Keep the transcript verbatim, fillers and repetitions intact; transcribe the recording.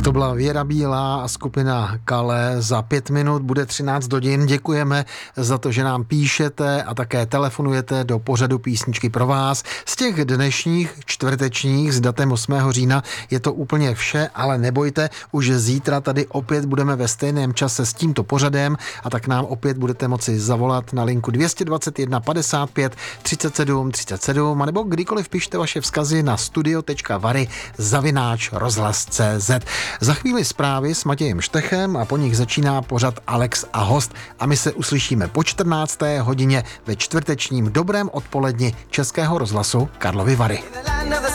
To byla Věra Bílá a skupina Kale. Za pět minut bude třináct hodin. Děkujeme za to, že nám píšete a také telefonujete do pořadu Písničky pro vás. Z těch dnešních čtvrtečních s datem osmého října je to úplně vše, ale nebojte, už zítra tady opět budeme ve stejném čase s tímto pořadem a tak nám opět budete moci zavolat na linku dvě stě dvacet jedna padesát pět třicet sedm třicet sedm anebo kdykoliv pište vaše vzkazy na studio tečka vary zavináč rozhlas tečka cé zet. Za chvíli zprávy s Matějem Štechem a po nich začíná pořad Alex a host a my se uslyšíme po čtrnácté hodině ve čtvrtečním dobrém odpoledni Českého rozhlasu Karlovy Vary.